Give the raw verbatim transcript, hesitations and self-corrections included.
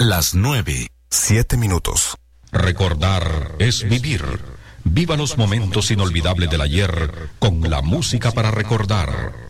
Las nueve, siete minutos. Recordar es vivir. Viva los momentos inolvidables del ayer con la música para recordar.